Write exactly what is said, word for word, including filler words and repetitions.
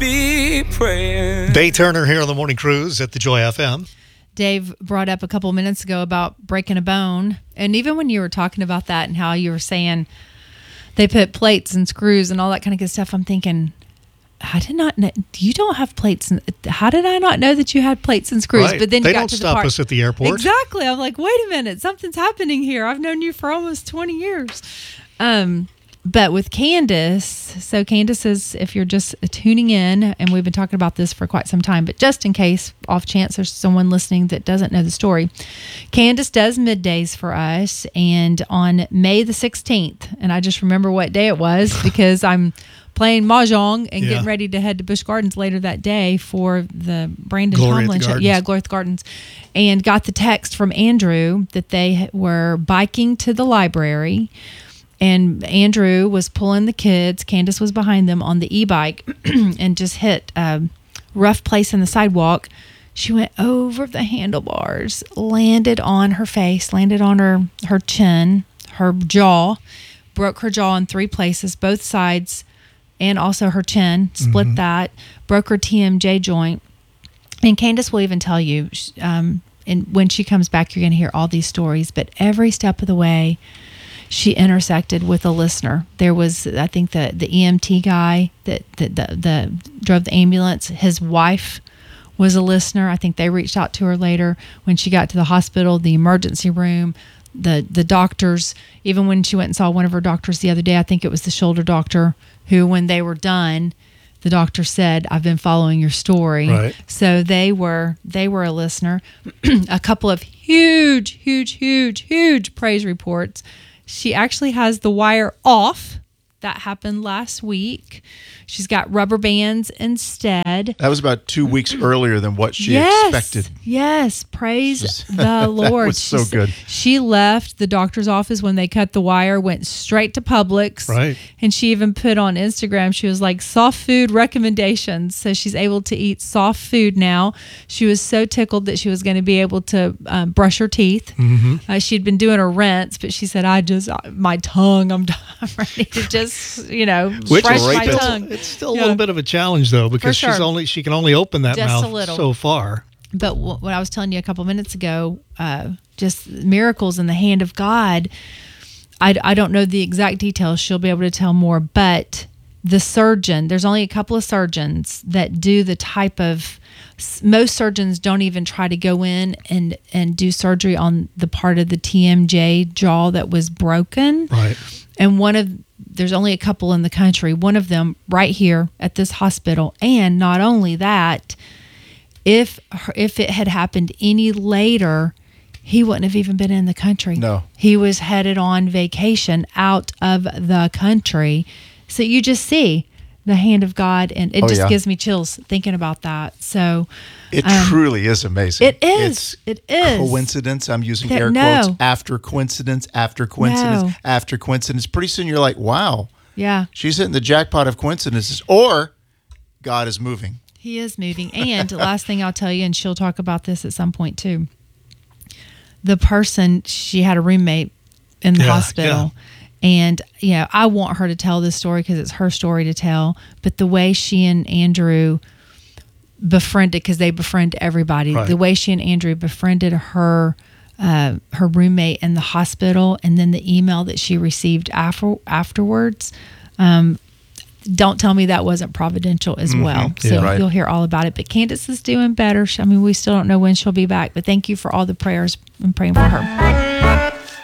be praying. Day Turner here on the Morning Cruise at the Joy F M. Dave brought up a couple minutes ago about breaking a bone. And even when you were talking about that and how you were saying they put plates and screws and all that kind of good stuff, I'm thinking, I did not know. You don't have plates. And, how did I not know that you had plates and screws? Right. But then they you got don't to stop the part, us at the airport. Exactly. I'm like, wait a minute. Something's happening here. I've known you for almost twenty years. Um, but with Candace, so Candace is, if you're just tuning in, and we've been talking about this for quite some time, but just in case, off chance there's someone listening that doesn't know the story, Candace does middays for us, and on May the sixteenth, and I just remember what day it was because I'm playing mahjong and Yeah. getting ready to head to Busch Gardens later that day for the Brandon Glory at the Tomlin show. Gardens. Yeah, Glory at the Gardens. And got the text from Andrew that they were biking to the library. And Andrew was pulling the kids. Candace was behind them on the e-bike and just hit a rough place in the sidewalk. She went over the handlebars, landed on her face, landed on her, her chin, her jaw, broke her jaw in three places, both sides, and also her chin, split mm-hmm. that, broke her T M J joint. And Candace will even tell you, um, and when she comes back, you're going to hear all these stories, but every step of the way, she intersected with a listener. There was, I think, the, the E M T guy that, that the, the drove the ambulance. His wife was a listener. I think they reached out to her later when she got to the hospital, the emergency room, the the doctors. Even when she went and saw one of her doctors the other day, I think it was the shoulder doctor, who, when they were done, the doctor said, "I've been following your story." Right. So they were they were a listener. A couple of huge, huge, huge, huge praise reports. She actually has the wire off. That happened last week. She's got rubber bands instead. That was about two weeks earlier than what she yes, expected. Yes, praise the Lord. That was so she, good. She left the doctor's office when they cut the wire, went straight to Publix. Right. And she even put on Instagram, she was like, soft food recommendations. So she's able to eat soft food now. She was so tickled that she was going to be able to um, brush her teeth. Mm-hmm. Uh, she'd been doing a rinse, but she said, I just, my tongue, I'm, I'm ready to just, you know, Which brush is my still, tongue. it's still a Yeah. little bit of a challenge, though, because For sure. she's only she can only open that Just a mouth little. so far. But w- what I was telling you a couple minutes ago, uh, just miracles in the hand of God. I, I don't know the exact details. She'll be able to tell more. But the surgeon, there's only a couple of surgeons that do the type of, most surgeons don't even try to go in and, and do surgery on the part of the T M J jaw that was broken. Right. And one of, there's only a couple in the country, one of them right here at this hospital. And not only that, if if it had happened any later, he wouldn't have even been in the country. No. He was headed on vacation out of the country. So you just see the hand of God, and it Oh, just yeah. gives me chills thinking about that. So It um, truly is amazing. It is. It's It is. coincidence. I'm using That- air no. quotes. After coincidence, after coincidence, No. after coincidence. Pretty soon you're like, wow, yeah. she's hitting the jackpot of coincidences. Or God is moving. He is moving. And the last thing I'll tell you, and she'll talk about this at some point too. The person, she had a roommate in the Yeah, hospital. And, you know, I want her to tell this story because it's her story to tell. But the way she and Andrew befriended, because they befriend everybody, Right. the way she and Andrew befriended her uh, her roommate in the hospital, and then the email that she received after, afterwards, um, don't tell me that wasn't providential as Mm-hmm. well. So Yeah, right. you'll hear all about it. But Candace is doing better. She- I mean, we still don't know when she'll be back. But thank you for all the prayers and praying for her.